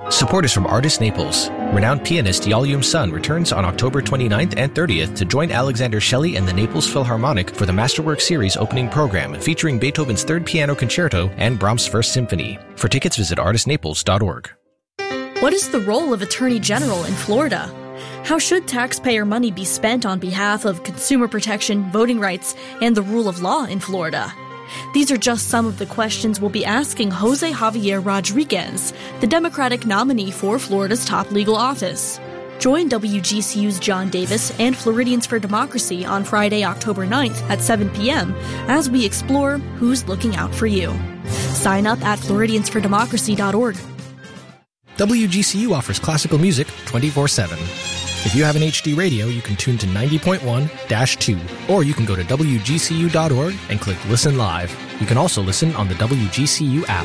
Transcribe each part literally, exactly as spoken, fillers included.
Support is from Artist Naples. Renowned pianist Yalum Sun returns on October twenty-ninth and thirtieth to join Alexander Shelley and the Naples Philharmonic for the Masterwork Series opening program featuring Beethoven's Third Piano Concerto and Brahms' First Symphony. For tickets, visit artist naples dot org. What is the role of Attorney General in Florida? How should taxpayer money be spent on behalf of consumer protection, voting rights, and the rule of law in Florida? These are just some of the questions we'll be asking Jose Javier Rodriguez, the Democratic nominee for Florida's top legal office. Join W G C U's John Davis and Floridians for Democracy on Friday, October ninth at seven p.m. as we explore who's looking out for you. Sign up at floridians for democracy dot org. W G C U offers classical music twenty-four seven. If you have an H D radio, you can tune to ninety point one dash two, or you can go to W G C U dot org and click Listen Live. You can also listen on the W G C U app.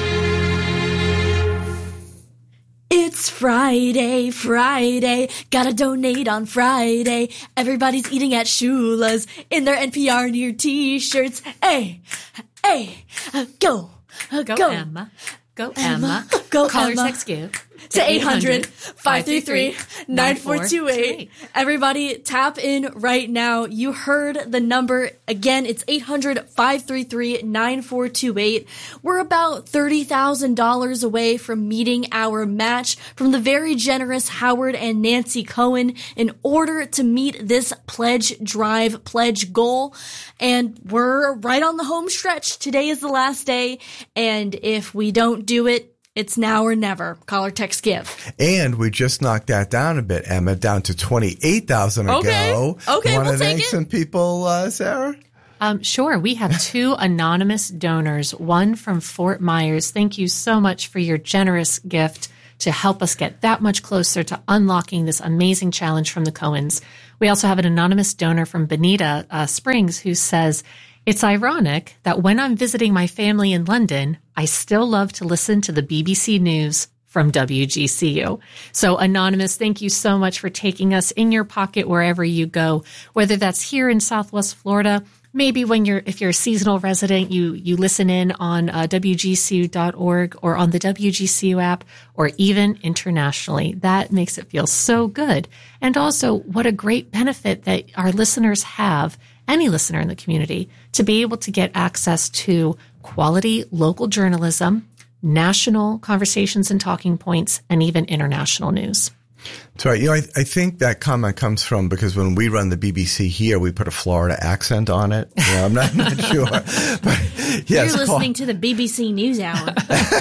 It's Friday, Friday, gotta donate on Friday. Everybody's eating at Shula's in their N P R Near t-shirts. Hey, hey, uh, go, uh, go, go, Emma. Go, Emma. Emma. Go, Call Emma. or text give to eight hundred, five three three, nine four two eight. Everybody, tap in right now. You heard the number. Again, it's eight hundred, five three three, nine four two eight. We're about thirty thousand dollars away from meeting our match from the very generous Howard and Nancy Cohen in order to meet this pledge drive, pledge goal. And we're right on the home stretch. Today is the last day. And if we don't do it, it's now or never. Call or text give. And we just knocked that down a bit, Emma, down to twenty-eight thousand okay. ago. Okay, Want we'll to take thank it. some people, uh, Sarah? Um, sure. We have two anonymous donors, one from Fort Myers. Thank you so much for your generous gift to help us get that much closer to unlocking this amazing challenge from the Cohens. We also have an anonymous donor from Bonita uh, Springs who says, it's ironic that when I'm visiting my family in London, I still love to listen to the B B C News from W G C U. So Anonymous, thank you so much for taking us in your pocket wherever you go, whether that's here in Southwest Florida, maybe when you're, if you're a seasonal resident, you, you listen in on uh, W G C U dot org or on the W G C U app, or even internationally. That makes it feel so good. And also what a great benefit that our listeners have, any listener in the community, to be able to get access to quality local journalism, national conversations and talking points, and even international news. That's right. You know, I, I think that comment comes from because when we run the B B C here, we put a Florida accent on it. You know, I'm not, not sure. But yes, You're listening call, to the B B C News Hour.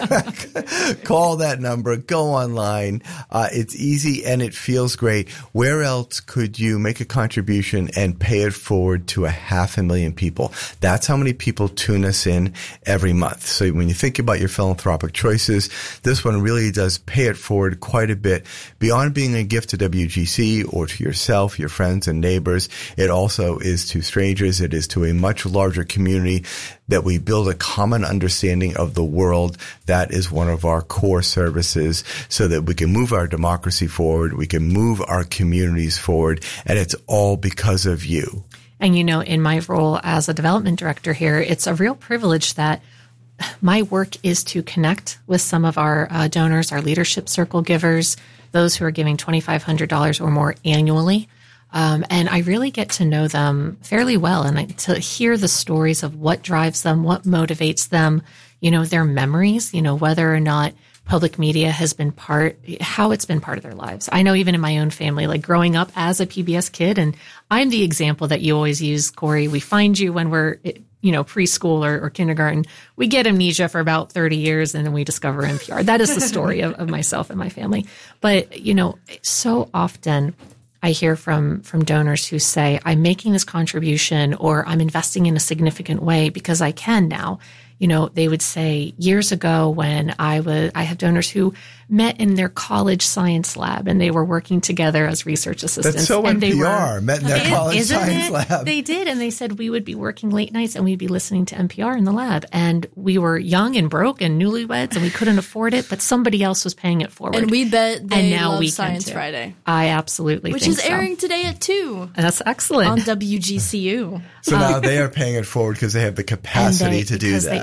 Call that number. Go online. Uh, it's easy and it feels great. Where else could you make a contribution and pay it forward to a half a million people? That's how many people tune us in every month. So when you think about your philanthropic choices, this one really does pay it forward quite a bit. Beyond being a gift to W G C or to yourself, your friends and neighbors, it also is to strangers. It is to a much larger community that we build a common understanding of the world. That is one of our core services so that we can move our democracy forward. We can move our communities forward. And it's all because of you. And, you know, in my role as a development director here, it's a real privilege that my work is to connect with some of our uh, donors, our leadership circle givers, those who are giving twenty-five hundred dollars or more annually. Um, and I really get to know them fairly well and I, to hear the stories of what drives them, what motivates them, you know, their memories, you know, whether or not public media has been part, how it's been part of their lives. I know even in my own family, like growing up as a P B S kid, and I'm the example that you always use, Corey. We find you when we're, you know, preschool or, or kindergarten. We get amnesia for about thirty years and then we discover N P R. That is the story of, of myself and my family. But, you know, so often I hear from, from donors who say, I'm making this contribution or I'm investing in a significant way because I can now. You know, they would say years ago when I was, I have donors who met in their college science lab and they were working together as research assistants. That's so and N P R, they were, met in their college isn't science it? lab. They did. And they said we would be working late nights and we'd be listening to N P R in the lab. And we were young and broke and newlyweds and we couldn't afford it, but somebody else was paying it forward. And we bet they and now love we Science can too. Friday. I absolutely Which think is so. airing today at two. That's excellent. On W G C U. So now they are paying it forward because they have the capacity they, to do because that. They,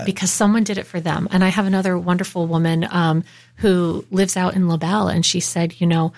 because someone did it for them. And I have another wonderful woman um, who lives out in LaBelle, and she said, you know,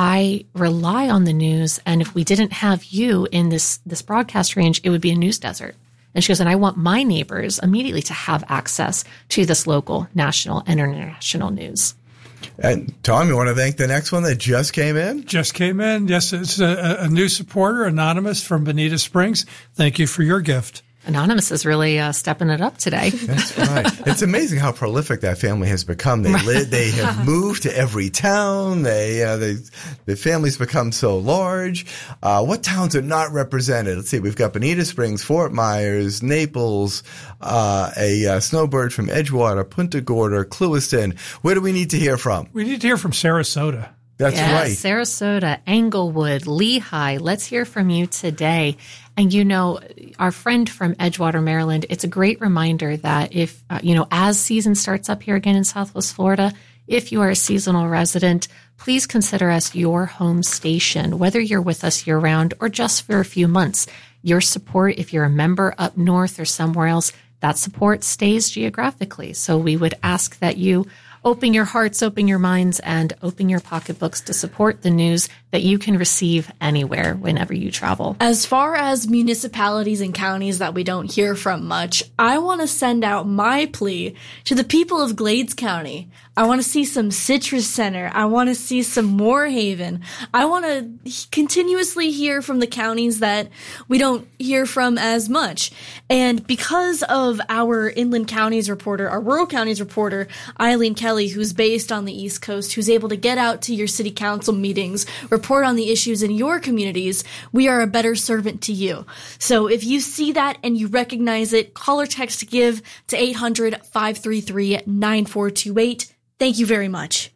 I rely on the news, and if we didn't have you in this this broadcast range, it would be a news desert. And she goes, and I want my neighbors immediately to have access to this local, national, and international news. And Tom, you want to thank the next one that just came in? Just came in. Yes, it's a, a new supporter, Anonymous from Bonita Springs. Thank you for your gift. Anonymous is really uh, stepping it up today. That's right. It's amazing how prolific that family has become. They live, they have moved to every town. They, uh, they, the family's become so large. Uh, what towns are not represented? Let's see. We've got Bonita Springs, Fort Myers, Naples, uh, a uh, snowbird from Edgewater, Punta Gorda, Clewiston. Where do we need to hear from? We need to hear from Sarasota. That's yes, right. Sarasota, Englewood, Lehigh. Let's hear from you today. And, you know, our friend from Edgewater, Maryland, it's a great reminder that if, uh, you know, as season starts up here again in Southwest Florida, if you are a seasonal resident, please consider us your home station, whether you're with us year round or just for a few months. Your support, if you're a member up north or somewhere else, that support stays geographically. So we would ask that you open your hearts, open your minds, and open your pocketbooks to support the news that you can receive anywhere, whenever you travel. As far as municipalities and counties that we don't hear from much, I want to send out my plea to the people of Glades County. I want to see some Citrus Center. I want to see some Moorhaven. I want to continuously hear from the counties that we don't hear from as much. And because of our Inland Counties reporter, our Rural Counties reporter, Eileen Kelly, who's based on the East Coast, who's able to get out to your city council meetings, report on the issues in your communities, we are a better servant to you. So if you see that and you recognize it, call or text GIVE to eight hundred, five three three, nine four two eight. Thank you very much.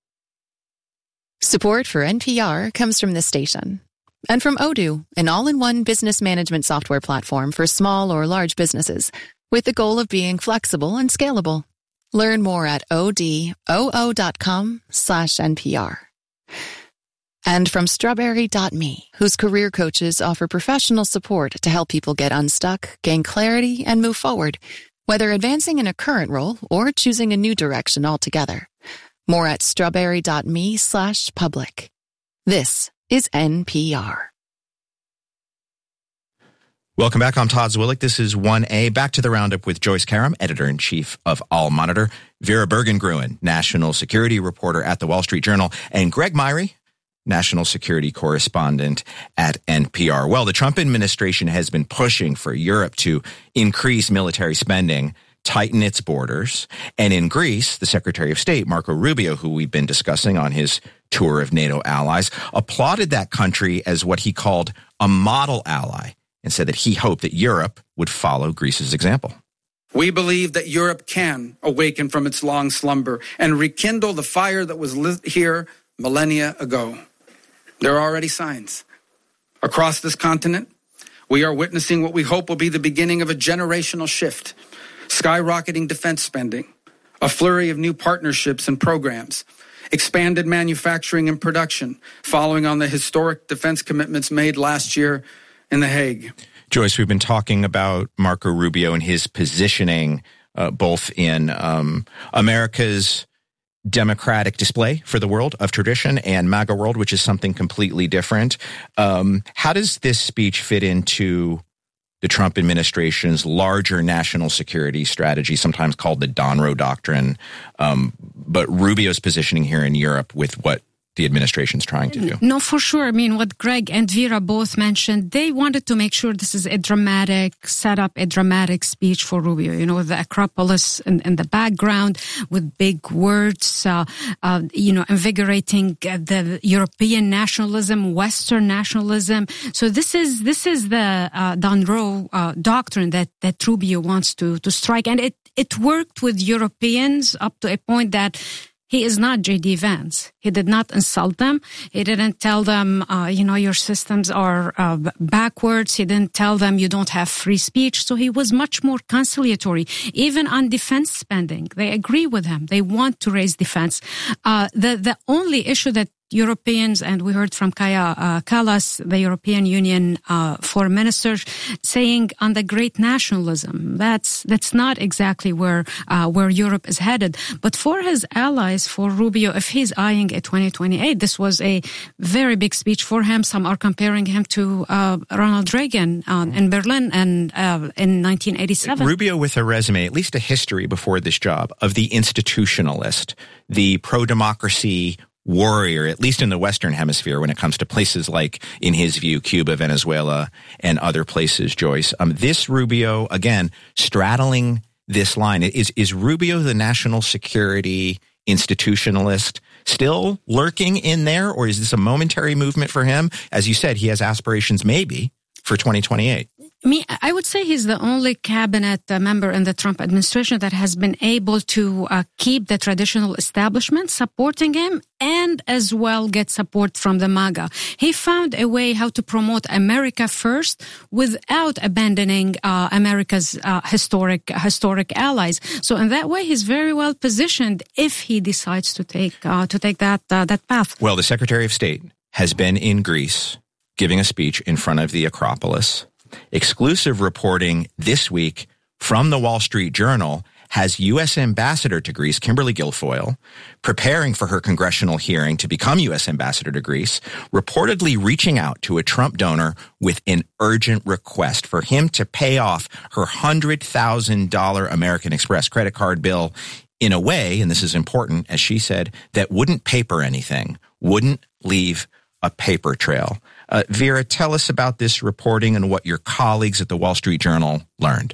Support for N P R comes from this station and from Odoo, an all-in-one business management software platform for small or large businesses with the goal of being flexible and scalable. Learn more at odoo dot com slash N P R. And from strawberry dot me, whose career coaches offer professional support to help people get unstuck, gain clarity, and move forward, whether advancing in a current role or choosing a new direction altogether. More at strawberry dot me slash public. This is N P R. Welcome back. I'm Todd Zwillich. This is one A. Back to the Roundup with Joyce Karam, editor-in-chief of All Monitor, Vera Bergengruen, national security reporter at the Wall Street Journal, and Greg Myrie, national security correspondent at N P R. Well, the Trump administration has been pushing for Europe to increase military spending, tighten its borders. And in Greece, the Secretary of State, Marco Rubio, who we've been discussing on his tour of NATO allies, applauded that country as what he called a model ally and said that he hoped that Europe would follow Greece's example. We believe that Europe can awaken from its long slumber and rekindle the fire that was lit here millennia ago. There are already signs. Across this continent, we are witnessing what we hope will be the beginning of a generational shift, skyrocketing defense spending, a flurry of new partnerships and programs, expanded manufacturing and production following on the historic defense commitments made last year in The Hague. Joyce, we've been talking about Marco Rubio and his positioning uh, both in um, America's democratic display for the world of tradition and MAGA world, which is something completely different. Um, how does this speech fit into the Trump administration's larger national security strategy, sometimes called the Donroe Doctrine, um, but Rubio's positioning here in Europe with what the administration's trying to do? No, for sure. I mean, what Greg and Vera both mentioned, they wanted to make sure this is a dramatic setup, a dramatic speech for Rubio. You know, the Acropolis in, in the background with big words, uh, uh, you know, invigorating the European nationalism, Western nationalism. So this is this is the uh, Donroe uh, doctrine that that Rubio wants to to strike, and it it worked with Europeans up to a point that he is not J D Vance. He did not insult them. He didn't tell them, uh, you know, your systems are uh, backwards. He didn't tell them you don't have free speech. So he was much more conciliatory, even on defense spending. They agree with him. They want to raise defense. Uh, the, the only issue that Europeans, and we heard from Kaja uh, Kallas, the European Union uh, foreign minister, saying on the great nationalism. That's that's not exactly where uh, where Europe is headed. But for his allies, for Rubio, if he's eyeing a twenty twenty-eight, this was a very big speech for him. Some are comparing him to uh, Ronald Reagan uh, in Berlin and uh, in nineteen eighty-seven. Rubio with a resume, at least a history before this job, of the institutionalist, the pro-democracy warrior, at least in the Western Hemisphere, when it comes to places like, in his view, Cuba, Venezuela, and other places, Joyce. Um, this Rubio, again, straddling this line. Is, is Rubio the national security institutionalist still lurking in there, or is this a momentary movement for him? As you said, he has aspirations maybe for twenty twenty-eight. Me, I would say he's the only cabinet uh, member in the Trump administration that has been able to uh, keep the traditional establishment supporting him and as well get support from the MAGA. He found a way how to promote America first without abandoning uh, America's uh, historic historic allies. So in that way, he's very well positioned if he decides to take uh, to take that uh, that path. Well, the Secretary of State has been in Greece giving a speech in front of the Acropolis. Exclusive reporting this week from the Wall Street Journal has U S Ambassador to Greece, Kimberly Guilfoyle, preparing for her congressional hearing to become U S Ambassador to Greece, reportedly reaching out to a Trump donor with an urgent request for him to pay off her one hundred thousand dollars American Express credit card bill in a way, and this is important, as she said, that wouldn't paper anything, wouldn't leave a paper trail. Uh, Vera, tell us about this reporting and what your colleagues at the Wall Street Journal learned.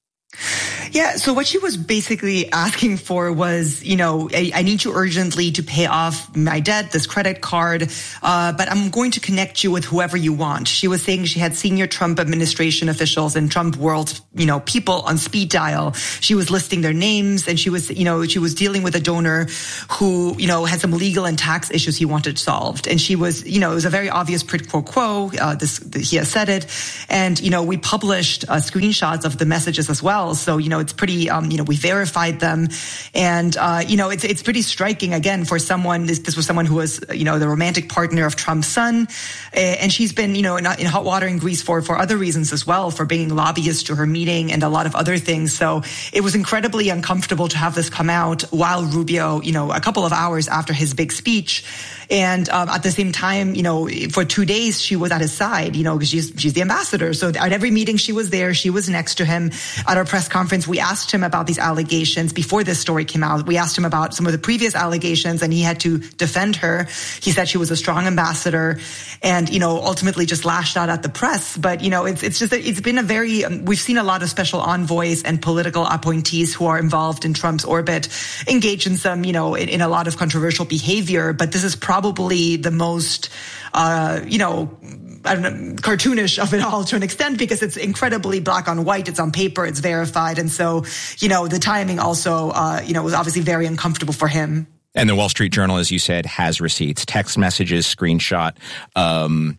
Yeah, so what she was basically asking for was, you know, I, I need you urgently to pay off my debt, this credit card, uh, but I'm going to connect you with whoever you want. She was saying she had senior Trump administration officials and Trump world, you know, people on speed dial. She was listing their names, and she was, you know, she was dealing with a donor who, you know, had some legal and tax issues he wanted solved. And she was, you know, it was a very obvious quid pro quo. Uh, this, he has said it. And, you know, we published uh, screenshots of the messages as well. So, you know, it's pretty, um, you know, we verified them. And, uh, you know, it's, it's pretty striking, again, for someone, this, this was someone who was, you know, the romantic partner of Trump's son. And she's been, you know, in, in hot water in Greece for, for other reasons as well, for bringing lobbyists to her meeting and a lot of other things. So it was incredibly uncomfortable to have this come out while Rubio, you know, a couple of hours after his big speech. And um, at the same time, you know, for two days, she was at his side, you know, because she's, she's the ambassador. So at every meeting she was there, she was next to him. At our press conference, we asked him about these allegations before this story came out. We asked him about some of the previous allegations, and he had to defend her. He said she was a strong ambassador and, you know, ultimately just lashed out at the press. But, you know, it's, it's just, it's been a very, um, we've seen a lot of special envoys and political appointees who are involved in Trump's orbit engage in some, you know, in, in a lot of controversial behavior. But this is probably the most, uh, you know, I don't know, cartoonish of it all to an extent, because it's incredibly black on white. It's on paper. It's verified. And so, you know, the timing also, uh, you know, was obviously very uncomfortable for him. And the Wall Street Journal, as you said, has receipts, text messages, screenshot, um,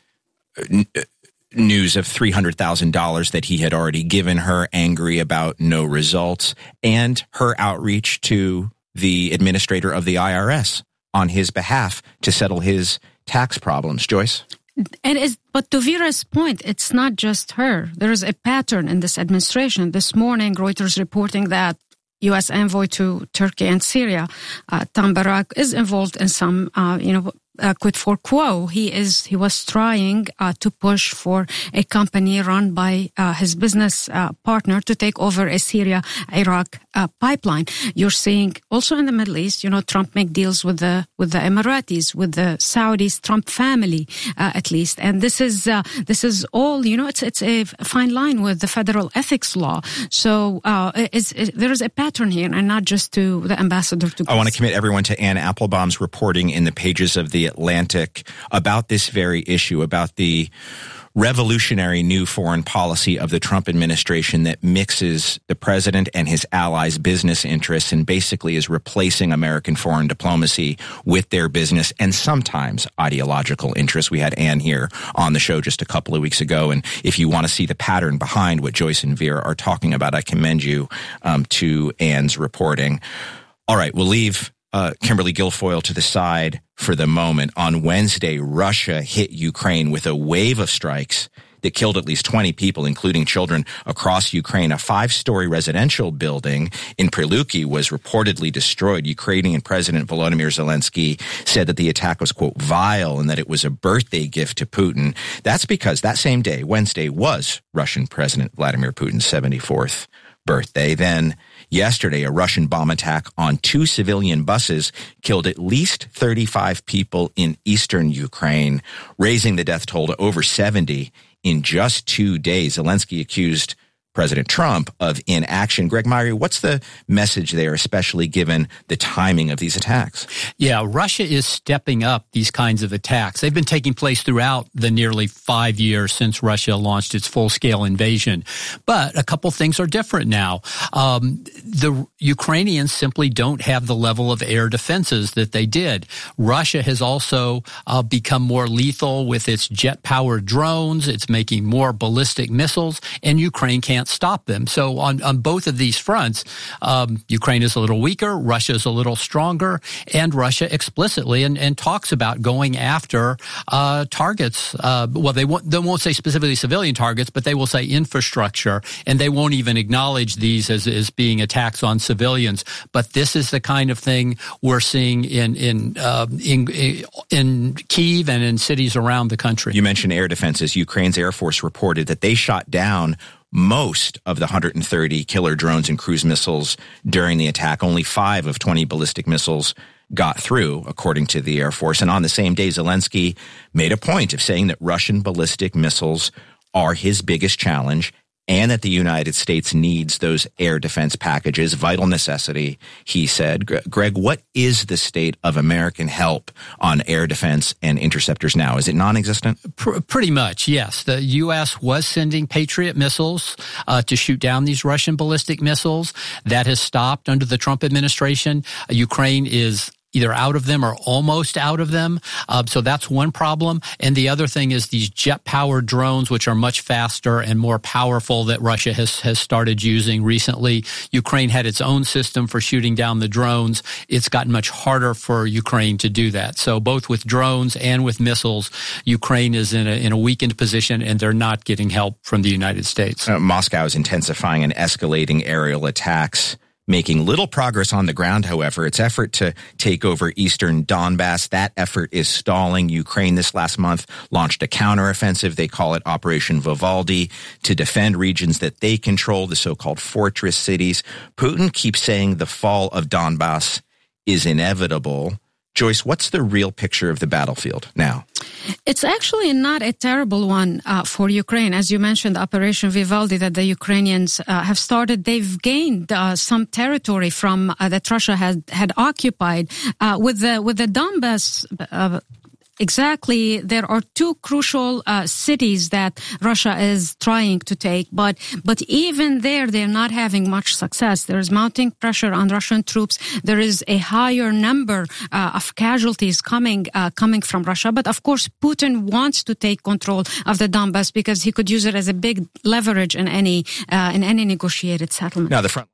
n- news of three hundred thousand dollars that he had already given her, angry about no results, and her outreach to the administrator of the I R S on his behalf to settle his tax problems. Joyce? And it's, but to Vera's point, it's not just her. There is a pattern in this administration. This morning, Reuters reporting that U S envoy to Turkey and Syria, uh, Tom Barak, is involved in some, uh, you know, Uh, quid pro quo. He is. He was trying uh, to push for a company run by uh, his business uh, partner to take over a Syria-Iraq uh, pipeline. You're seeing also in the Middle East, you know, Trump make deals with the with the Emiratis, with the Saudis, Trump family uh, at least. And this is uh, this is all. You know, it's it's a fine line with the federal ethics law. So uh, it's, it, there is a pattern here, and not just to the ambassador to. I want to commit everyone to Anne Applebaum's reporting in the pages of the Atlantic about this very issue, about the revolutionary new foreign policy of the Trump administration that mixes the president and his allies' business interests and basically is replacing American foreign diplomacy with their business and sometimes ideological interests. We had Anne here on the show just a couple of weeks ago, and if you want to see the pattern behind what Joyce and Vera are talking about, I commend you um, to Anne's reporting. All right, we'll leave uh, Kimberly Guilfoyle to the side for the moment. On Wednesday, Russia hit Ukraine with a wave of strikes that killed at least twenty people, including children, across Ukraine. A five-story residential building in Prilupki was reportedly destroyed. Ukrainian President Volodymyr Zelensky said that the attack was, quote, vile and that it was a birthday gift to Putin. That's because that same day, Wednesday, was Russian President Vladimir Putin's seventy-fourth birthday. Then yesterday, a Russian bomb attack on two civilian buses killed at least thirty-five people in eastern Ukraine, raising the death toll to over seventy in just two days. Zelensky accused President Trump of inaction. Greg Myrie, what's the message there, especially given the timing of these attacks? Yeah, Russia is stepping up these kinds of attacks. They've been taking place throughout the nearly five years since Russia launched its full-scale invasion. But a couple things are different now. Um, the Ukrainians simply don't have the level of air defenses that they did. Russia has also uh, become more lethal with its jet-powered drones. It's making more ballistic missiles, and Ukraine can't stop them. So on, on both of these fronts, um, Ukraine is a little weaker, Russia is a little stronger, and Russia explicitly and, and talks about going after uh, targets. Uh, well, they won't, they won't say specifically civilian targets, but they will say infrastructure, and they won't even acknowledge these as, as being attacks on civilians. But this is the kind of thing we're seeing in in, uh, in in Kyiv and in cities around the country. You mentioned air defenses. Ukraine's Air Force reported that they shot down most of the one hundred thirty killer drones and cruise missiles during the attack. Only five of twenty ballistic missiles got through, according to the Air Force. And on the same day, Zelensky made a point of saying that Russian ballistic missiles are his biggest challenge and that the United States needs those air defense packages, vital necessity, he said. Greg, what is the state of American help on air defense and interceptors now? Is it non-existent? P- pretty much, yes. The U S was sending Patriot missiles uh, to shoot down these Russian ballistic missiles. That has stopped under the Trump administration. Uh, Ukraine is either out of them or almost out of them. Uh, so that's one problem. And the other thing is these jet-powered drones, which are much faster and more powerful, that Russia has, has started using recently. Ukraine had its own system for shooting down the drones. It's gotten much harder for Ukraine to do that. So both with drones and with missiles, Ukraine is in a, in a weakened position, and they're not getting help from the United States. Uh, Moscow is intensifying and escalating aerial attacks, making little progress on the ground, however. Its effort to take over eastern Donbass, that effort is stalling. Ukraine this last month launched a counteroffensive. They call it Operation Vivaldi, to defend regions that they control, the so-called fortress cities. Putin keeps saying the fall of Donbass is inevitable. Joyce, what's the real picture of the battlefield now? It's actually not a terrible one uh, for Ukraine. As you mentioned, Operation Vivaldi that the Ukrainians uh, have started, they've gained uh, some territory from uh, that Russia had had occupied. Uh, with the with the Donbass uh, Exactly. There are two crucial uh, cities that Russia is trying to take, but but even there, they're not having much success. There is mounting pressure on Russian troops. There is a higher number uh, of casualties coming uh, coming from Russia. But of course, Putin wants to take control of the Donbass because he could use it as a big leverage in any uh, in any negotiated settlement. Now, the front.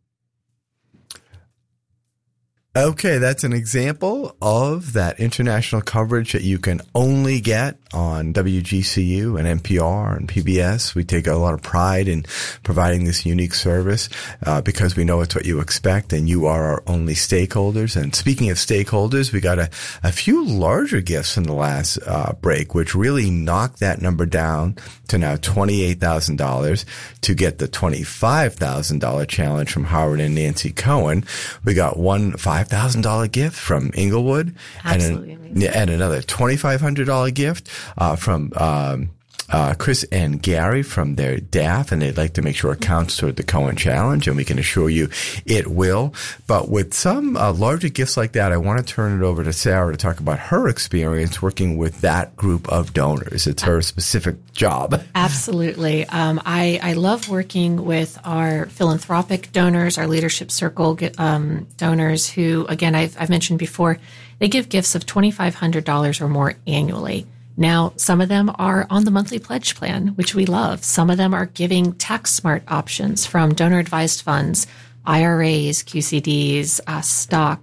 Okay, that's an example of that international coverage that you can only get on W G C U and N P R and P B S. We take a lot of pride in providing this unique service uh, because we know it's what you expect, and you are our only stakeholders. And speaking of stakeholders, we got a, a few larger gifts in the last uh, break, which really knocked that number down to now twenty-eight thousand dollars to get the twenty-five thousand dollars challenge from Howard and Nancy Cohen. We got one five thousand dollars gift from Inglewood. Absolutely. And, an, and another twenty-five hundred dollars gift uh, from um, uh, Chris and Gary from their D A F, and they'd like to make sure it counts toward the Cohen Challenge, and we can assure you it will. But with some uh, larger gifts like that, I want to turn it over to Sarah to talk about her experience working with that group of donors. It's her specific job. Absolutely. Um, I, I love working with our philanthropic donors, our leadership circle um, donors who, again, I've, I've mentioned before, they give gifts of twenty-five hundred dollars or more annually. Now, some of them are on the monthly pledge plan, which we love. Some of them are giving tax smart options from donor advised funds, I R As, Q C Ds, uh, stock.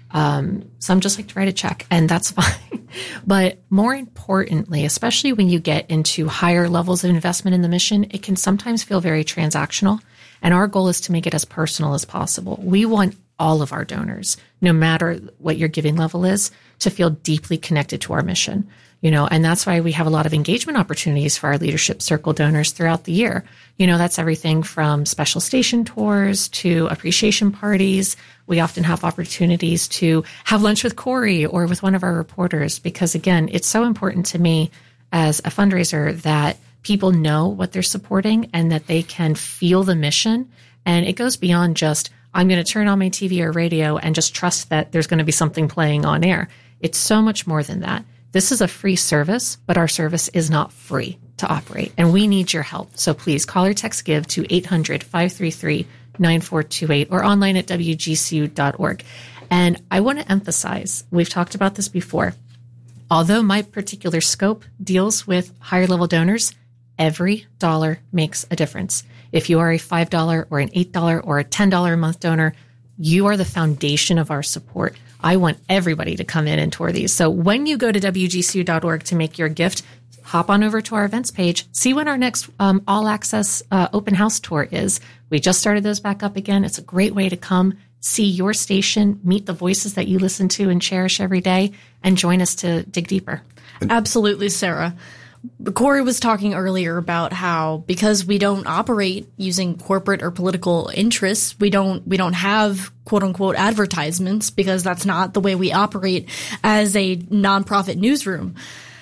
Um, some just like to write a check, and that's fine. But more importantly, especially when you get into higher levels of investment in the mission, it can sometimes feel very transactional. And our goal is to make it as personal as possible. We want all of our donors, no matter what your giving level is, to feel deeply connected to our mission. You know, and that's why we have a lot of engagement opportunities for our Leadership Circle donors throughout the year. You know, that's everything from special station tours to appreciation parties. We often have opportunities to have lunch with Corey or with one of our reporters, because again, it's so important to me as a fundraiser that people know what they're supporting and that they can feel the mission. And it goes beyond just, I'm going to turn on my T V or radio and just trust that there's going to be something playing on air. It's so much more than that. This is a free service, but our service is not free to operate, and we need your help. So please call or text GIVE to eight hundred, five three three, nine four two eight or online at W G C U dot org. And I want to emphasize, we've talked about this before, although my particular scope deals with higher level donors, every dollar makes a difference. If you are a five dollars or an eight dollars or a ten dollars a month donor, you are the foundation of our support. I want everybody to come in and tour these. So when you go to W G C U dot org to make your gift, hop on over to our events page, see when our next um, all-access uh, open house tour is. We just started those back up again. It's a great way to come see your station, meet the voices that you listen to and cherish every day, and join us to dig deeper. Absolutely, Sarah. Corey was talking earlier about how because we don't operate using corporate or political interests, we don't we don't have quote unquote advertisements because that's not the way we operate as a nonprofit newsroom.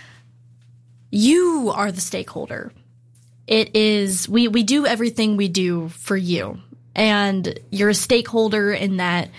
You are the stakeholder. It is we we do everything we do for you. And you're a stakeholder in that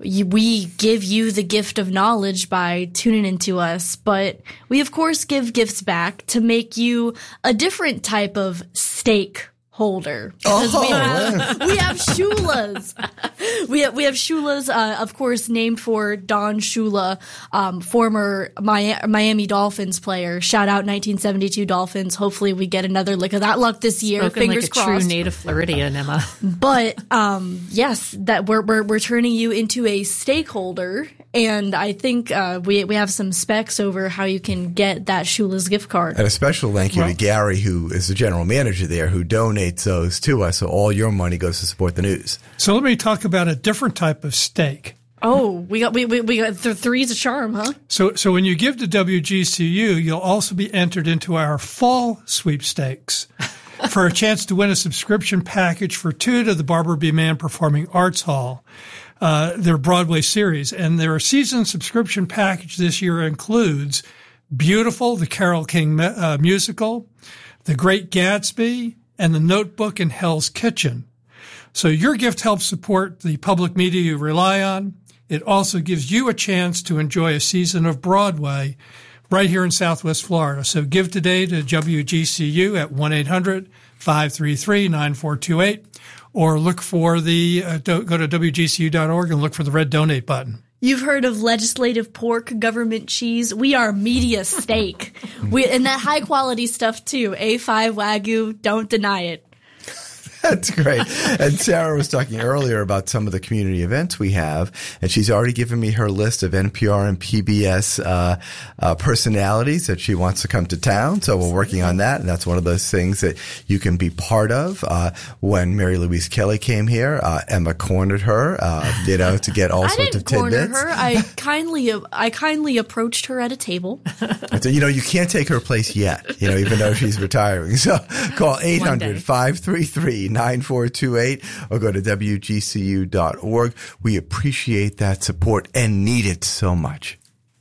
we give you the gift of knowledge by tuning into us. But we, of course, give gifts back to make you a different type of stakeholder. Because oh, we have, we have Shulas. We have, we have Shulas, uh, of course, named for Don Shula, um, former Miami Dolphins player. Shout out nineteen seventy-two Dolphins. Hopefully we get another lick of that luck this year. Spoken Fingers like a crossed. True native Floridian, Emma. But um, yes, that we're, we're we're turning you into a stakeholder, and I think uh, we we have some specs over how you can get that Shula's gift card. And a special thank you well, to Gary, who is the general manager there, who donates those to us, so all your money goes to support the news. So let me talk about a different type of stake. Oh, we got we we, we got th- three's a charm, huh? So so when you give to W G C U, you'll also be entered into our fall sweepstakes for a chance to win a subscription package for two to the Barbara B. Mann Performing Arts Hall, uh, their Broadway series. And their season subscription package this year includes Beautiful, the Carole King uh, musical, The Great Gatsby, and The Notebook and Hell's Kitchen. So your gift helps support the public media you rely on. It also gives you a chance to enjoy a season of Broadway right here in Southwest Florida. So give today to W G C U at one eight hundred, five three three, nine four two eight or look for the, uh, do, go to W G C U dot org and look for the red donate button. You've heard of legislative pork, government cheese. We are media steak. We, and that high quality stuff too. A five Wagyu, don't deny it. That's great. And Sarah was talking earlier about some of the community events we have, and she's already given me her list of N P R and P B S uh, uh, personalities that she wants to come to town. So we're working on that, and that's one of those things that you can be part of. Uh, when Mary Louise Kelly came here, uh, Emma cornered her, uh, you know, to get all I sorts of didn't tidbits. corner her. I kindly, I kindly approached her at a table. So, you know, you can't take her place yet, you know, even though she's retiring. So call eight hundred, five three three, nine four two eight or go to W G C U dot org. We appreciate that support and need it so much.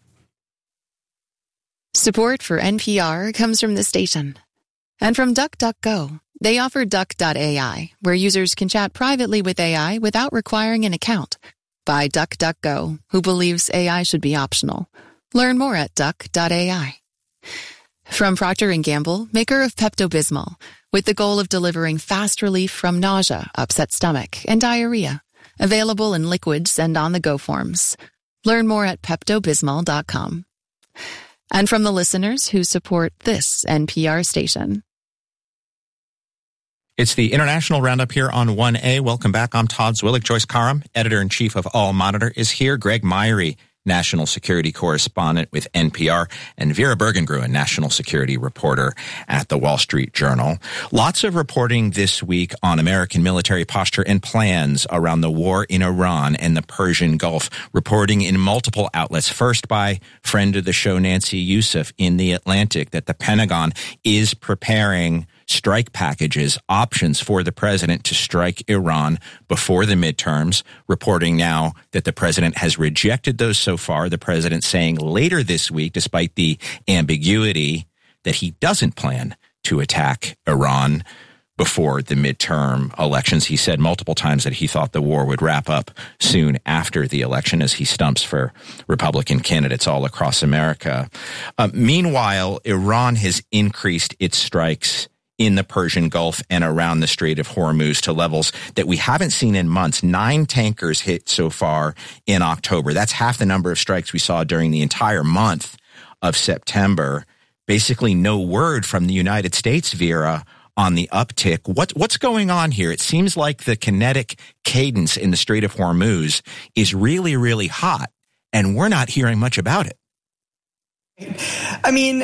Support for N P R comes from the station and from DuckDuckGo. They offer Duck dot A I, where users can chat privately with A I without requiring an account. By DuckDuckGo, who believes A I should be optional. Learn more at Duck dot A I. From Procter and Gamble, maker of Pepto-Bismol, with the goal of delivering fast relief from nausea, upset stomach, and diarrhea. Available in liquids and on-the-go forms. Learn more at Pepto Bismol dot com. And from the listeners who support this N P R station. It's the International Roundup here on one A. Welcome back. I'm Todd Zwillich. Joyce Karam, editor-in-chief of All Monitor, is here. Greg Myrie, national security correspondent with N P R, and Vera Bergengruen, national security reporter at the Wall Street Journal. Lots of reporting this week on American military posture and plans around the war in Iran and the Persian Gulf, reporting in multiple outlets. First by friend of the show, Nancy Youssef, in The Atlantic, that the Pentagon is preparing strike packages, options for the president to strike Iran before the midterms, reporting now that the president has rejected those so far. The president saying later this week, despite the ambiguity, that he doesn't plan to attack Iran before the midterm elections. He said multiple times that he thought the war would wrap up soon after the election as he stumps for Republican candidates all across America. Uh, meanwhile, Iran has increased its strikes in the Persian Gulf and around the Strait of Hormuz to levels that we haven't seen in months. Nine tankers hit so far in October. That's half the number of strikes we saw during the entire month of September. Basically no word from the United States, Vera, on the uptick. What, what's going on here? It seems like the kinetic cadence in the Strait of Hormuz is really, really hot, and we're not hearing much about it. I mean,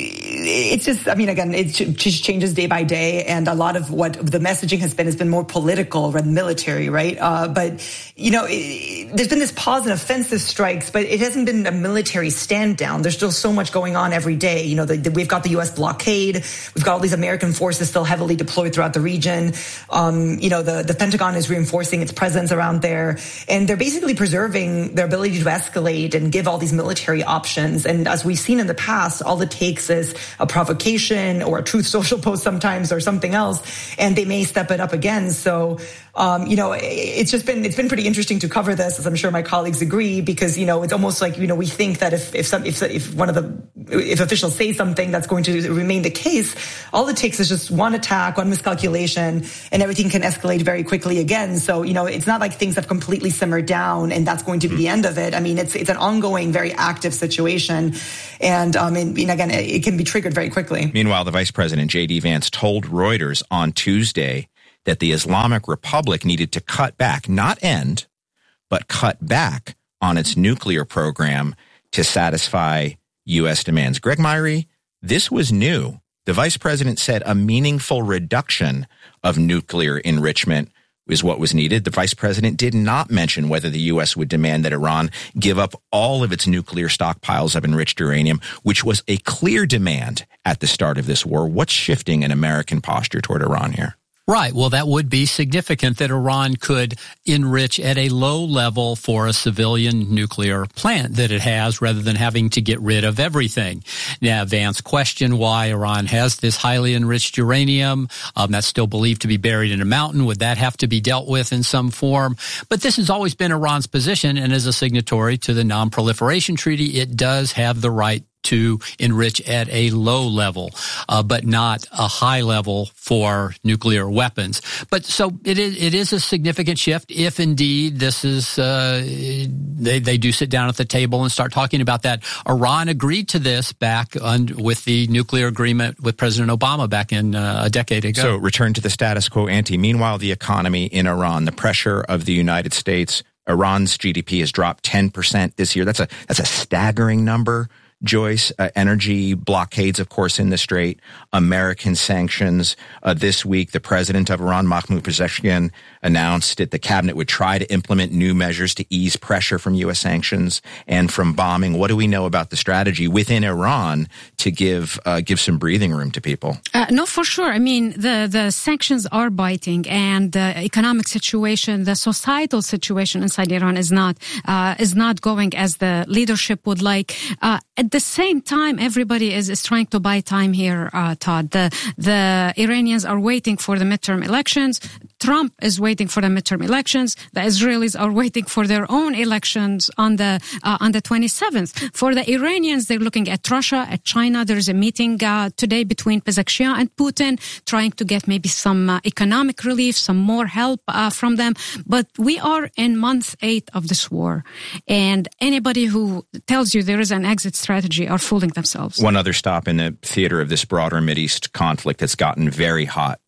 it's just, I mean, again, it just changes day by day. And a lot of what the messaging has been has been more political than military, right? Uh, but, you know, it, there's been this pause in offensive strikes, but it hasn't been a military stand down. There's still so much going on every day. You know, the, the, we've got the U S blockade. We've got all these American forces still heavily deployed throughout the region. Um, you know, the, the Pentagon is reinforcing its presence around there. And they're basically preserving their ability to escalate and give all these military options. And as we've seen in the past, all it takes is a provocation or a Truth Social post sometimes or something else, and they may step it up again. So, um, you know, it's just been, it's been pretty interesting to cover this, as I'm sure my colleagues agree, because, you know, it's almost like, you know, we think that if, if some, if, if one of the, if officials say something that's going to remain the case, all it takes is just one attack, one miscalculation, and everything can escalate very quickly again. So, you know, it's not like things have completely simmered down and that's going to be the end of it. I mean, it's, it's an ongoing, very active situation. And, um, and, and again, it can be triggered very quickly. Meanwhile, the Vice President, J D Vance, told Reuters on Tuesday that the Islamic Republic needed to cut back, not end, but cut back on its nuclear program to satisfy U S demands. Greg Myrie, this was new. The Vice President said a meaningful reduction of nuclear enrichment is what was needed. The Vice President did not mention whether the U S would demand that Iran give up all of its nuclear stockpiles of enriched uranium, which was a clear demand at the start of this war. What's shifting in American posture toward Iran here? Right. Well, that would be significant that Iran could enrich at a low level for a civilian nuclear plant that it has rather than having to get rid of everything. Now, Vance questioned why Iran has this highly enriched uranium um, that's still believed to be buried in a mountain. Would that have to be dealt with in some form? But this has always been Iran's position, and as a signatory to the Non-Proliferation Treaty, it does have the right to enrich at a low level, uh, but not a high level for nuclear weapons. But so it is, it is a significant shift if indeed this is, uh, they, they do sit down at the table and start talking about that. Iran agreed to this back on, with the nuclear agreement with President Obama back in uh, a decade ago. So return to the status quo ante. Meanwhile, the economy in Iran, the pressure of the United States, Iran's G D P has dropped ten percent this year. That's a, that's a staggering number. Joyce, uh, energy blockades, of course, in the Strait, American sanctions. Uh, this week, the president of Iran, Mahmoud Pezeshkian, announced that the cabinet would try to implement new measures to ease pressure from U S sanctions and from bombing. What do we know about the strategy within Iran to give uh, give some breathing room to people? Uh, no, for sure. I mean, the, the sanctions are biting, and the economic situation, the societal situation inside Iran is not uh, is not going as the leadership would like. Uh, at the same time, everybody is, is trying to buy time here, uh, Todd. The the Iranians are waiting for the midterm elections. Trump is waiting for the midterm elections. The Israelis are waiting for their own elections on the uh, on the twenty-seventh. For the Iranians, they're looking at Russia, at China. There's a meeting uh, today between Pezeshkian and Putin, trying to get maybe some uh, economic relief, some more help uh, from them. But we are in month eight of this war, and anybody who tells you there is an exit strategy are fooling themselves. One other stop in the theater of this broader Mideast conflict that's gotten very hot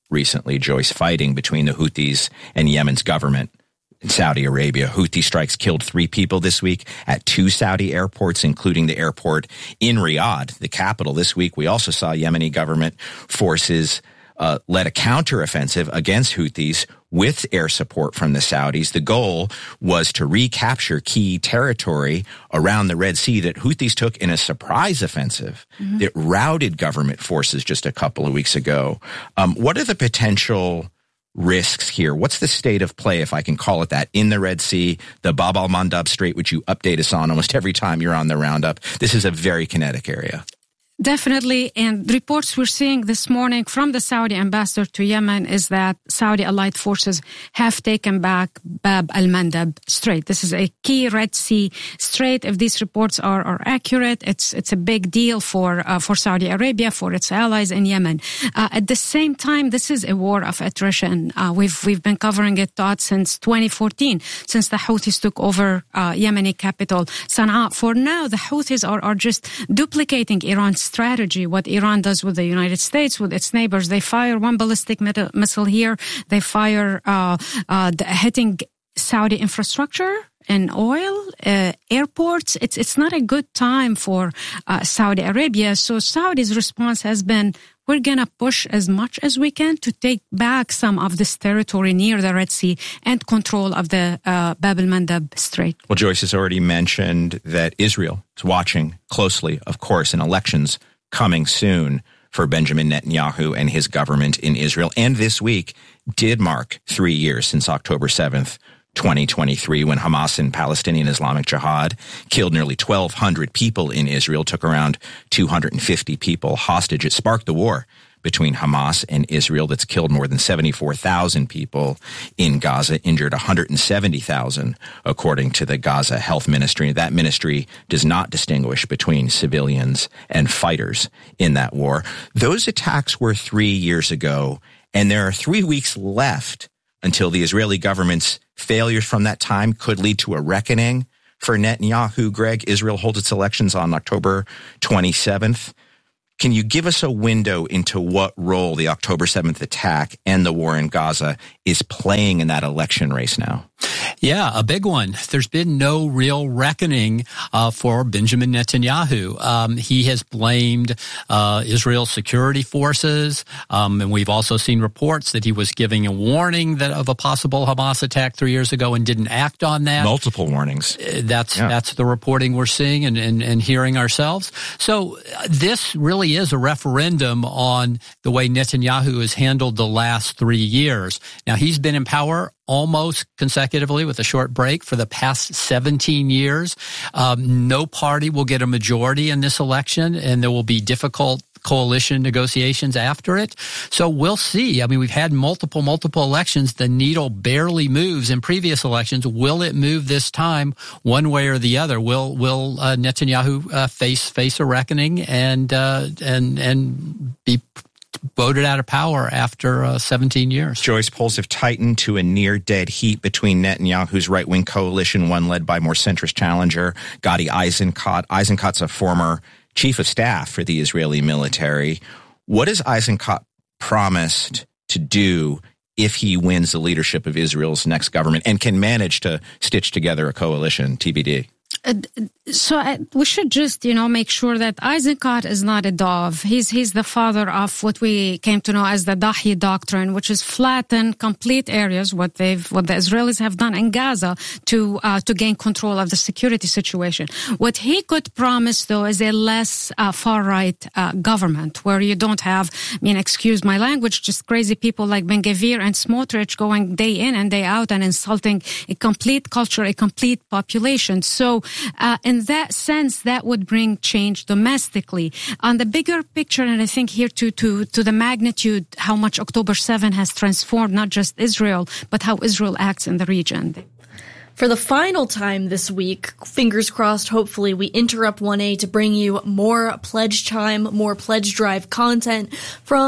recently, Joyce, fighting between the Houthis and Yemen's government. In Saudi Arabia, Houthi strikes killed three people this week at two Saudi airports, including the airport in Riyadh, the capital. This week, we also saw Yemeni government forces uh, led a counteroffensive against Houthis with air support from the Saudis. The goal was to recapture key territory around the Red Sea that Houthis took in a surprise offensive mm-hmm. that routed government forces just a couple of weeks ago. Um, what are the potential risks here? What's the state of play, if I can call it that, in the Red Sea, the Bab al-Mandab Strait, which you update us on almost every time you're on the roundup? This is a very kinetic area. Definitely. And reports we're seeing this morning from the Saudi ambassador to Yemen is that Saudi allied forces have taken back Bab al-Mandab Strait. This is a key Red Sea strait. If these reports are, are accurate, it's it's a big deal for uh, for Saudi Arabia, for its allies in Yemen. Uh, at the same time, this is a war of attrition. Uh, we've we've been covering it, Todd, since twenty fourteen, since the Houthis took over uh, Yemeni capital Sana'a. For now, the Houthis are, are just duplicating Iran's strategy, what Iran does with the United States, with its neighbors. They fire one ballistic missile here. They fire uh, uh, the, hitting Saudi infrastructure and oil, uh, airports. It's it's not a good time for uh, Saudi Arabia. So Saudi's response has been, we're going to push as much as we can to take back some of this territory near the Red Sea and control of the uh, Bab al-Mandab Strait. Well, Joyce has already mentioned that Israel is watching closely, of course, in elections coming soon for Benjamin Netanyahu and his government in Israel. And this week did mark three years since October seventh, twenty twenty-three, when Hamas and Palestinian Islamic Jihad killed nearly twelve hundred people in Israel, took around two hundred fifty people hostage. It sparked the war between Hamas and Israel that's killed more than seventy-four thousand people in Gaza, injured one hundred seventy thousand, according to the Gaza Health Ministry. That ministry does not distinguish between civilians and fighters in that war. Those attacks were three years ago, and there are three weeks left until the Israeli government's failures from that time could lead to a reckoning for Netanyahu. Greg, Israel holds its elections on October twenty-seventh. Can you give us a window into what role the October seventh attack and the war in Gaza is playing in that election race now? Yeah, a big one. There's been no real reckoning uh, for Benjamin Netanyahu. Um, he has blamed uh, Israel's security forces, um, and we've also seen reports that he was giving a warning that of a possible Hamas attack three years ago and didn't act on that. Multiple warnings. Uh, that's yeah. that's the reporting we're seeing and, and, and hearing ourselves. So uh, this really is a referendum on the way Netanyahu has handled the last three years. Now, he's been in power almost consecutively with a short break for the past seventeen years. Um, no party will get a majority in this election, and there will be difficult coalition negotiations after it. So we'll see. I mean, we've had multiple, multiple elections. The needle barely moves in previous elections. Will it move this time one way or the other? Will will uh, Netanyahu uh, face face a reckoning and uh, and and be voted out of power after uh, seventeen years. Joyce, polls have tightened to a near-dead heat between Netanyahu's right-wing coalition, one led by more centrist challenger Gadi Eisenkot. Eisenkot's a former chief of staff for the Israeli military. What has Eisenkot promised to do if he wins the leadership of Israel's next government and can manage to stitch together a coalition, T B D? Uh, so uh, we should just, you know, make sure that Eisenkot is not a dove. He's he's the father of what we came to know as the Dahi doctrine, which is flatten complete areas, what they've what the Israelis have done in Gaza to uh, to gain control of the security situation. What he could promise, though, is a less uh, far right uh, government where you don't have, I mean, excuse my language, just crazy people like Ben Gvir and Smotrich going day in and day out and insulting a complete culture, a complete population. So. Uh, in that sense, that would bring change domestically. On the bigger picture, and I think here to, to, to the magnitude, how much October seventh has transformed not just Israel, but how Israel acts in the region. For the final time this week, fingers crossed, hopefully, we interrupt one A to bring you more Pledge Chime, more Pledge Drive content from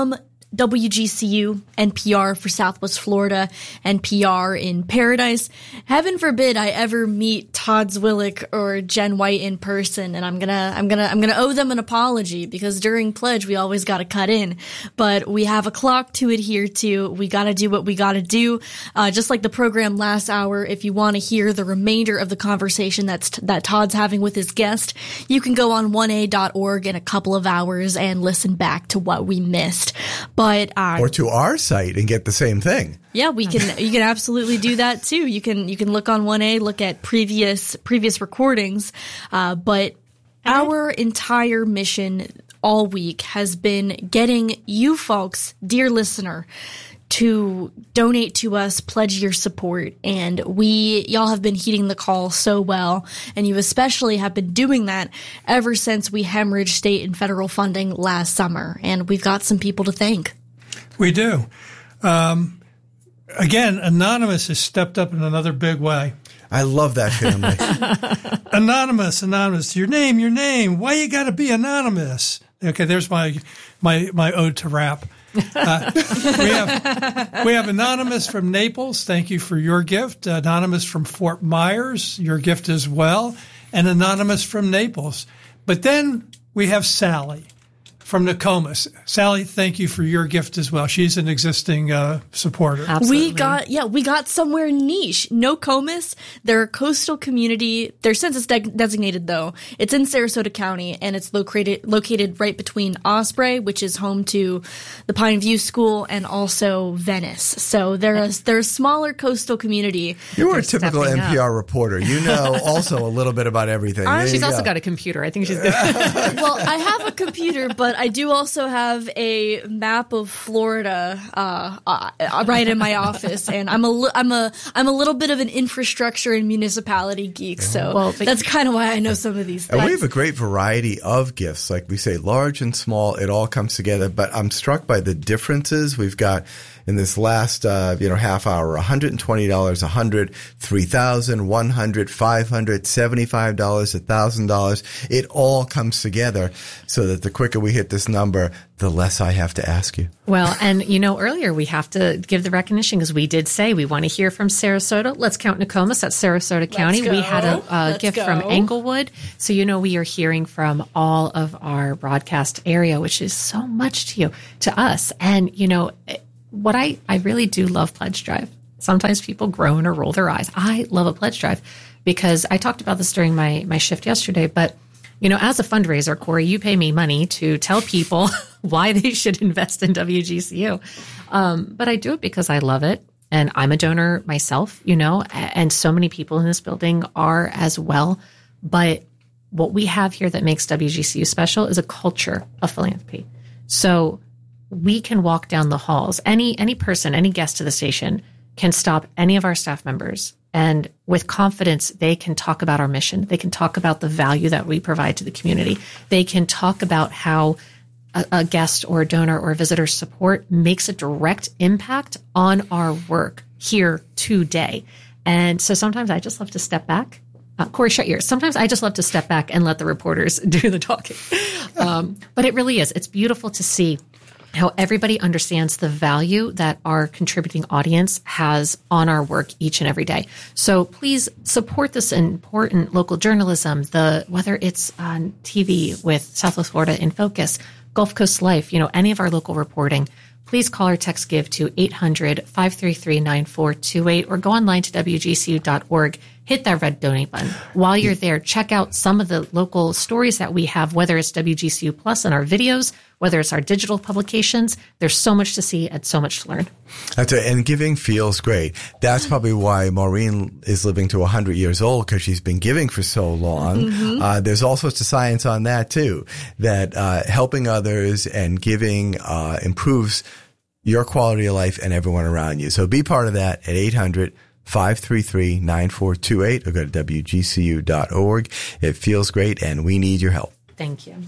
W G C U, N P R for Southwest Florida, N P R in Paradise. Heaven forbid I ever meet Todd Zwillich or Jen White in person, and I'm gonna, I'm gonna, I'm gonna owe them an apology because during pledge we always gotta cut in, but we have a clock to adhere to. We gotta do what we gotta do. Uh, just like the program last hour, if you want to hear the remainder of the conversation that's t- that Todd's having with his guest, you can go on one a dot org in a couple of hours and listen back to what we missed. But uh, or to our site and get the same thing. Yeah, we can. You can absolutely do that too. You can you can look on one A, look at previous previous recordings. Uh, but our entire mission all week has been getting you folks, dear listener, to donate to us, pledge your support. And we, y'all have been heeding the call so well. And you especially have been doing that ever since we hemorrhaged state and federal funding last summer. And we've got some people to thank. We do. Um, again, Anonymous has stepped up in another big way. I love that family. Anonymous, Anonymous, your name, your name. Why you got to be anonymous? Okay, there's my, my, my ode to rap. Uh, we have we have Anonymous from Naples. Thank you for your gift. Anonymous from Fort Myers, your gift as well, and Anonymous from Naples. But then we have Sally from Nokomis. Sally, thank you for your gift as well. She's an existing uh, supporter. Absolutely. We got, yeah, we got somewhere niche. Nokomis, they're a coastal community. Their census de- designated, though. It's in Sarasota County, and it's located located right between Osprey, which is home to the Pine View School, and also Venice. So they're a, they're a smaller coastal community. You are a typical N P R up. reporter. You know also a little bit about everything. She's also go. got a computer. I think she's good. Well, I have a computer, but I do also have a map of Florida uh, uh, right in my office, and I'm a li- I'm a I'm a little bit of an infrastructure and municipality geek, so well, that's kind of why I know some of these things. And we have a great variety of gifts, like we say, large and small. It all comes together. But I'm struck by the differences we've got in this last uh, you know half hour: one hundred twenty dollars, one hundred, three thousand, one hundred, five hundred, seventy-five dollars, one thousand dollars. It all comes together so that the quicker we hit this number, the less I have to ask you. Well, and you know, earlier we have to give the recognition because we did say we want to hear from Sarasota. Let's count Nokomis. That's Sarasota County. We had a, a gift go. from Englewood. So, you know, we are hearing from all of our broadcast area, which is so much to you, to us. And, you know, what I, I really do love Pledge Drive. Sometimes people groan or roll their eyes. I love a Pledge Drive because I talked about this during my, my shift yesterday, but you know, as a fundraiser, Corey, you pay me money to tell people why they should invest in W G C U. Um, but I do it because I love it. And I'm a donor myself, you know, and so many people in this building are as well. But what we have here that makes W G C U special is a culture of philanthropy. So we can walk down the halls. Any, any person, any guest to the station can stop any of our staff members, and with confidence, they can talk about our mission. They can talk about the value that we provide to the community. They can talk about how a, a guest or a donor or a visitor's support makes a direct impact on our work here today. And so sometimes I just love to step back. Uh, Corey, shut your ears. Sometimes I just love to step back and let the reporters do the talking. Um, but it really is. It's beautiful to see how everybody understands the value that our contributing audience has on our work each and every day. So please support this important local journalism, the whether it's on T V with Southwest Florida in Focus, Gulf Coast Life, you know, any of our local reporting. Please call or text GIVE to eight hundred, five three three, nine four two eight or go online to W G C U dot org. Hit that red donate button. While you're there, check out some of the local stories that we have, whether it's W G C U Plus in our videos, whether it's our digital publications. There's so much to see and so much to learn. That's right. And giving feels great. That's probably why Maureen is living to one hundred years old, because she's been giving for so long. Mm-hmm. Uh, there's all sorts of science on that, too, that uh, helping others and giving uh, improves your quality of life and everyone around you. So be part of that at eight hundred, five three three, nine four two eight or go to W G C U dot org. It feels great, and we need your help. Thank you.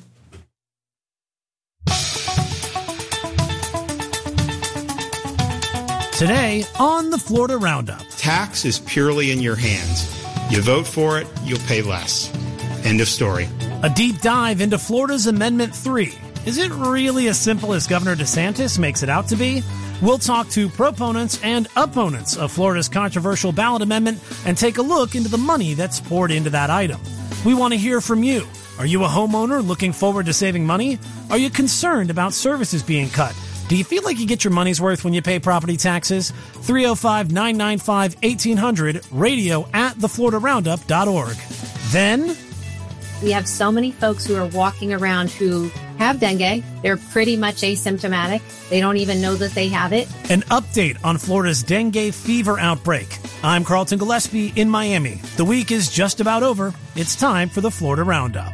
Today on the Florida Roundup. Tax is purely in your hands. You vote for it, you'll pay less. End of story. A deep dive into Florida's Amendment three is it really as simple as Governor DeSantis makes it out to be? We'll talk to proponents and opponents of Florida's controversial ballot amendment and take a look into the money that's poured into that item. We want to hear from you. Are you a homeowner looking forward to saving money? Are you concerned about services being cut? Do you feel like you get your money's worth when you pay property taxes? three oh five, nine nine five, eighteen hundred, radio at the florida roundup dot org. Then, we have so many folks who are walking around who have dengue. They're pretty much asymptomatic. They don't even know that they have it. An update on Florida's dengue fever outbreak. I'm Carlton Gillespie in Miami. The week is just about over. It's time for the Florida Roundup.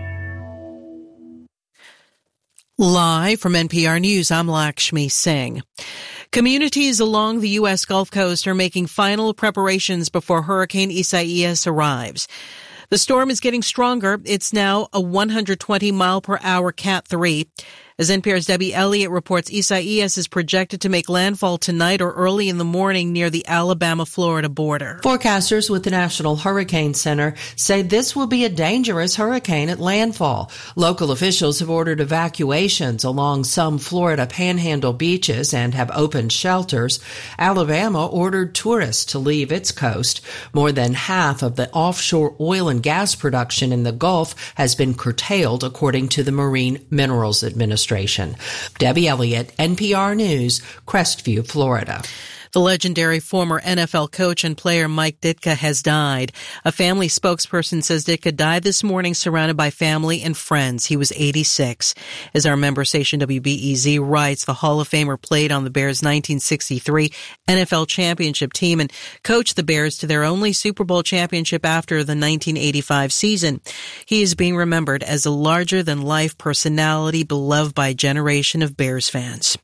Live from N P R News, I'm Lakshmi Singh. Communities along the U S Gulf Coast are making final preparations before Hurricane Isaias arrives. The storm is getting stronger. It's now a one hundred twenty mile per hour Cat three. As N P R's Debbie Elliott reports, Isaias is projected to make landfall tonight or early in the morning near the Alabama-Florida border. Forecasters with the National Hurricane Center say this will be a dangerous hurricane at landfall. Local officials have ordered evacuations along some Florida panhandle beaches and have opened shelters. Alabama ordered tourists to leave its coast. More than half of the offshore oil and gas production in the Gulf has been curtailed, according to the Marine Minerals Administration. Debbie Elliott, N P R News, Crestview, Florida. The legendary former N F L coach and player Mike Ditka has died. A family spokesperson says Ditka died this morning surrounded by family and friends. He was eighty-six. As our member station W B E Z writes, the Hall of Famer played on the Bears' nineteen sixty-three N F L championship team and coached the Bears to their only Super Bowl championship after the nineteen eighty-five season. He is being remembered as a larger-than-life personality beloved by a generation of Bears fans.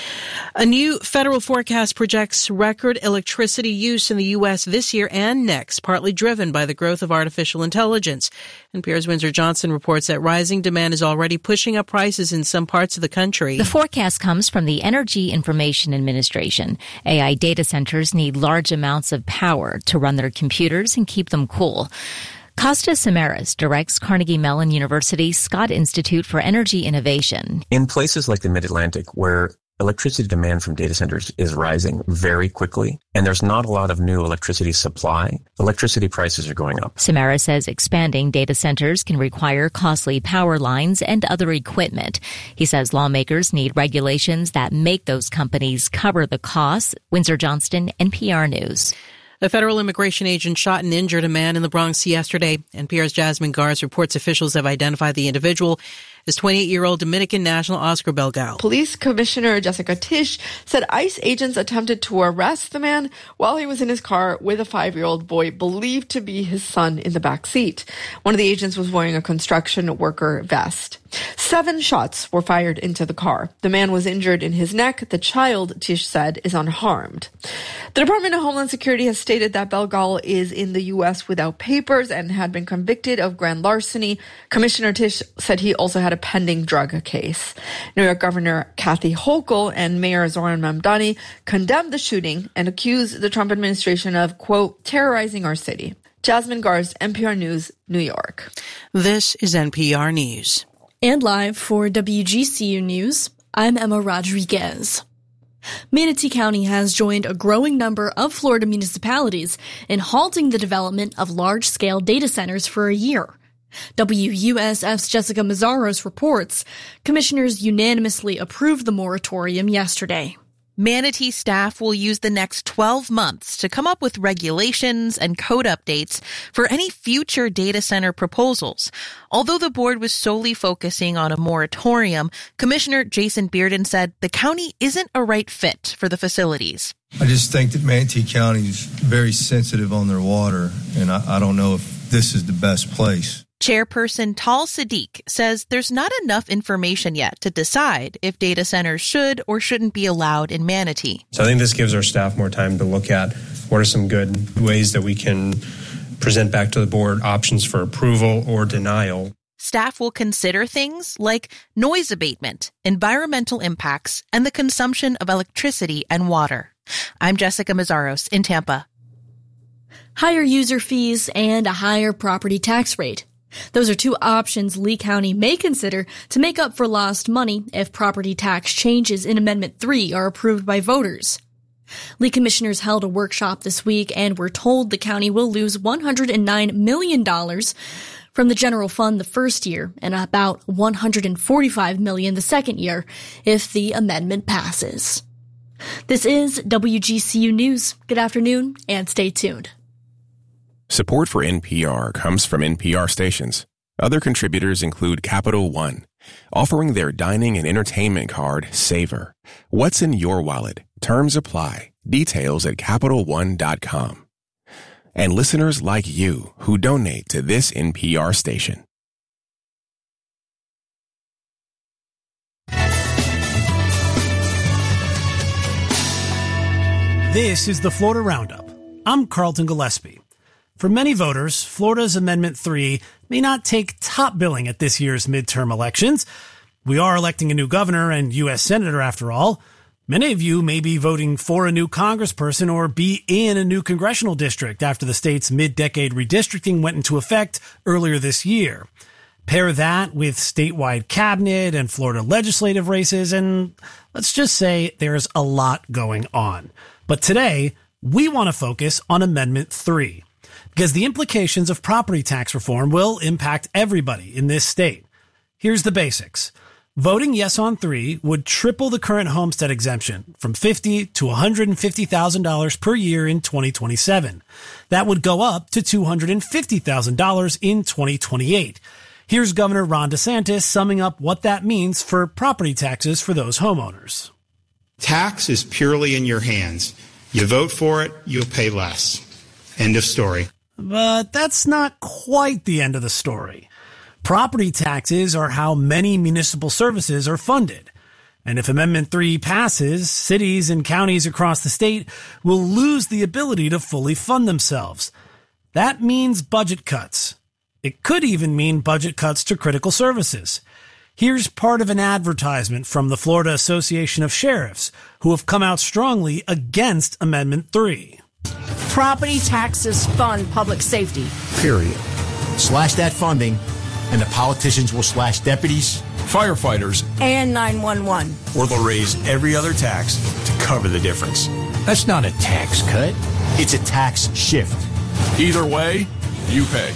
A new federal forecast projects record electricity use in the U S this year and next, partly driven by the growth of artificial intelligence. N P R's Windsor Johnson reports that rising demand is already pushing up prices in some parts of the country. The forecast comes from the Energy Information Administration. A I data centers need large amounts of power to run their computers and keep them cool. Costa Samaras directs Carnegie Mellon University's Scott Institute for Energy Innovation. In places like the Mid-Atlantic, where electricity demand from data centers is rising very quickly, and there's not a lot of new electricity supply, electricity prices are going up. Samara says expanding data centers can require costly power lines and other equipment. He says lawmakers need regulations that make those companies cover the costs. Windsor Johnston, N P R News. A federal immigration agent shot and injured a man in the Bronx yesterday. N P R's Jasmine Garz reports officials have identified the individual as twenty-eight-year-old Dominican national Oscar Belgal. Police Commissioner Jessica Tisch said ICE agents attempted to arrest the man while he was in his car with a five-year-old boy believed to be his son in the back seat. One of the agents was wearing a construction worker vest. Seven shots were fired into the car. The man was injured in his neck. The child, Tisch said, is unharmed. The Department of Homeland Security has stated that Belgal is in the U S without papers and had been convicted of grand larceny. Commissioner Tisch said he also had a pending drug case. New York Governor Kathy Hochul and Mayor Zohran Mamdani condemned the shooting and accused the Trump administration of, quote, terrorizing our city. Jasmine Garz, N P R News, New York. This is N P R News. And live for W G C U News, I'm Emma Rodriguez. Manatee County has joined a growing number of Florida municipalities in halting the development of large-scale data centers for a year. W U S F's Jessica Mazzaros reports commissioners unanimously approved the moratorium yesterday. Manatee staff will use the next twelve months to come up with regulations and code updates for any future data center proposals. Although the board was solely focusing on a moratorium, Commissioner Jason Bearden said the county isn't a right fit for the facilities. I just think that Manatee County is very sensitive on their water, and I, I don't know if this is the best place. Chairperson Tal Sadiq says there's not enough information yet to decide if data centers should or shouldn't be allowed in Manatee. So I think this gives our staff more time to look at what are some good ways that we can present back to the board options for approval or denial. Staff will consider things like noise abatement, environmental impacts, and the consumption of electricity and water. I'm Jessica Mazzaros in Tampa. Higher user fees and a higher property tax rate. Those are two options Lee County may consider to make up for lost money if property tax changes in Amendment three are approved by voters. Lee commissioners held a workshop this week and were told the county will lose one hundred nine million dollars from the general fund the first year and about one hundred forty-five million dollars the second year if the amendment passes. This is W G C U News. Good afternoon and stay tuned. Support for N P R comes from N P R stations. Other contributors include Capital One, offering their dining and entertainment card, Savor. What's in your wallet? Terms apply. Details at Capital One dot com. And listeners like you who donate to this N P R station. This is the Florida Roundup. I'm Carlton Gillespie. For many voters, Florida's Amendment three may not take top billing at this year's midterm elections. We are electing a new governor and U S senator after all. Many of you may be voting for a new congressperson or be in a new congressional district after the state's mid-decade redistricting went into effect earlier this year. Pair that with statewide cabinet and Florida legislative races, and let's just say there's a lot going on. But today, we want to focus on Amendment three, because the implications of property tax reform will impact everybody in this state. Here's the basics. Voting yes on three would triple the current homestead exemption from fifty thousand dollars to one hundred fifty thousand dollars per year in twenty twenty-seven. That would go up to two hundred fifty thousand dollars in twenty twenty-eight. Here's Governor Ron DeSantis summing up what that means for property taxes for those homeowners. Tax is purely in your hands. You vote for it, you'll pay less. End of story. But that's not quite the end of the story. Property taxes are how many municipal services are funded. And if Amendment three passes, cities and counties across the state will lose the ability to fully fund themselves. That means budget cuts. It could even mean budget cuts to critical services. Here's part of an advertisement from the Florida Association of Sheriffs, who have come out strongly against Amendment three. Property taxes fund public safety. Period. Slash that funding, and the politicians will slash deputies, firefighters, and nine one one. Or they'll raise every other tax to cover the difference. That's not a tax cut. It's a tax shift. Either way, you pay.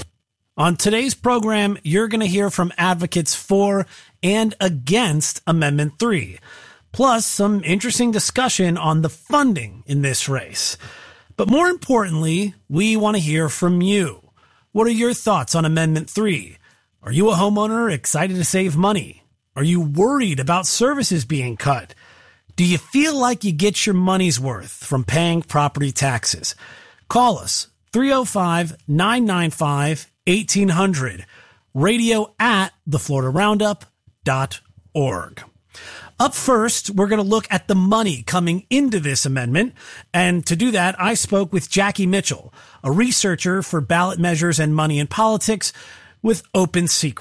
On today's program, you're going to hear from advocates for and against Amendment three, plus some interesting discussion on the funding in this race. But more importantly, we want to hear from you. What are your thoughts on Amendment three? Are you a homeowner excited to save money? Are you worried about services being cut? Do you feel like you get your money's worth from paying property taxes? Call us, three oh five, nine nine five, eighteen hundred, radio at the florida roundup dot org. Up first, we're going to look at the money coming into this amendment. And to do that, I spoke with Jackie Mitchell, a researcher for ballot measures and money in politics with Open Secret.